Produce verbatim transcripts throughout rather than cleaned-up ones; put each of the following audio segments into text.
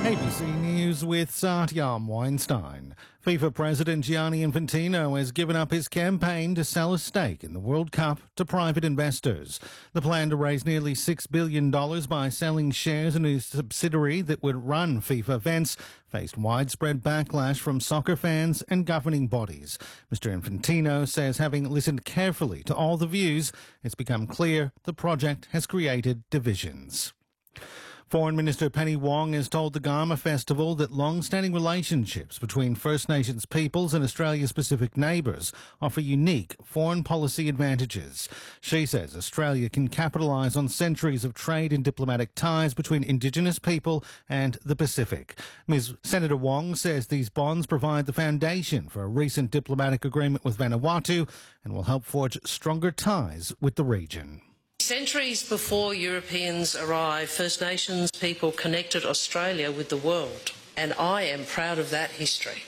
A B C News with Satyam Weinstein. FIFA President Gianni Infantino has given up his campaign to sell a stake in the World Cup to private investors. The plan to raise nearly six billion dollars by selling shares in his subsidiary that would run FIFA events faced widespread backlash from soccer fans and governing bodies. Mister Infantino says having listened carefully to all the views, it's become clear the project has created divisions. Foreign Minister Penny Wong has told the Garma Festival that long-standing relationships between First Nations peoples and Australia's Pacific neighbours offer unique foreign policy advantages. She says Australia can capitalise on centuries of trade and diplomatic ties between Indigenous people and the Pacific. Miz Senator Wong says these bonds provide the foundation for a recent diplomatic agreement with Vanuatu and will help forge stronger ties with the region. Centuries before Europeans arrived, First Nations people connected Australia with the world, and I am proud of that history.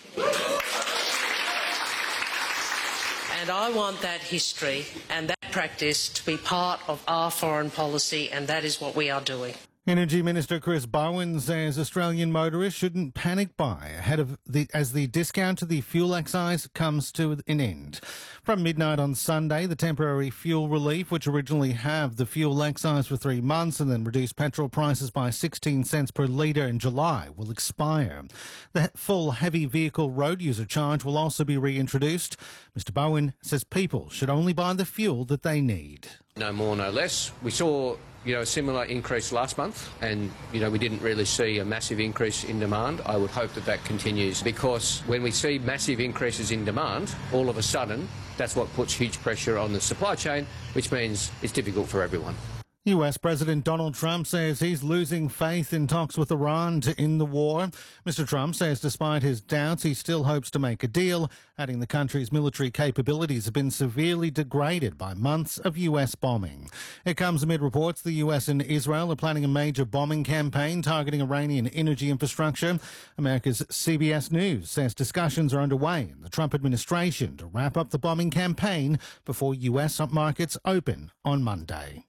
And I want that history and that practice to be part of our foreign policy, and that is what we are doing. Energy Minister Chris Bowen says Australian motorists shouldn't panic buy ahead of the as the discount to the fuel excise comes to an end. From midnight on Sunday, the temporary fuel relief, which originally halved the fuel excise for three months and then reduced petrol prices by sixteen cents per litre in July, will expire. The full heavy vehicle road user charge will also be reintroduced. Mister Bowen says people should only buy the fuel that they need. No more, no less. We saw, you know, a similar increase last month, and, you know, we didn't really see a massive increase in demand. I would hope that that continues, because when we see massive increases in demand, all of a sudden, that's what puts huge pressure on the supply chain, which means it's difficult for everyone. U S President Donald Trump says he's losing faith in talks with Iran to end the war. Mister Trump says despite his doubts, he still hopes to make a deal, adding the country's military capabilities have been severely degraded by months of U S bombing. It comes amid reports the U S and Israel are planning a major bombing campaign targeting Iranian energy infrastructure. America's C B S News says discussions are underway in the Trump administration to wrap up the bombing campaign before U S markets open on Monday.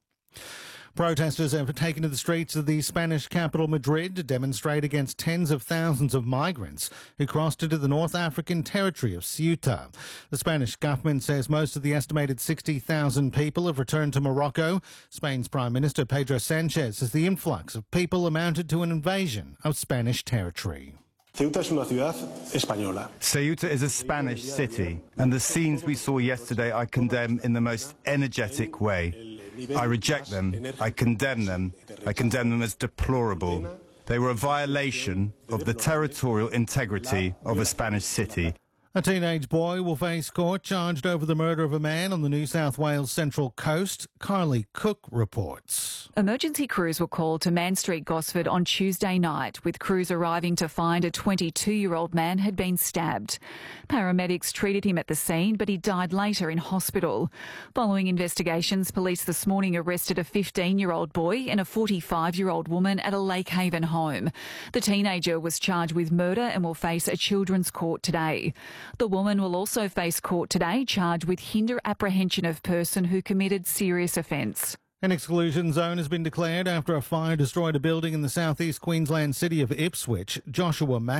Protesters have taken to the streets of the Spanish capital Madrid to demonstrate against tens of thousands of migrants who crossed into the North African territory of Ceuta. The Spanish government says most of the estimated sixty thousand people have returned to Morocco. Spain's Prime Minister Pedro Sanchez says the influx of people amounted to an invasion of Spanish territory. Ceuta es una ciudad española. Ceuta is a Spanish city, and the scenes we saw yesterday I condemn in the most energetic way. I reject them, I condemn them, I condemn them as deplorable. They were a violation of the territorial integrity of a Spanish city. A teenage boy will face court charged over the murder of a man on the New South Wales Central Coast. Carly Cook reports. Emergency crews were called to Man Street, Gosford on Tuesday night, with crews arriving to find a twenty-two-year-old man had been stabbed. Paramedics treated him at the scene, but he died later in hospital. Following investigations, police this morning arrested a fifteen-year-old boy and a forty-five-year-old woman at a Lake Haven home. The teenager was charged with murder and will face a children's court today. The woman will also face court today, charged with hinder apprehension of person who committed serious offence. An exclusion zone has been declared after a fire destroyed a building in the southeast Queensland city of Ipswich. Joshua Mack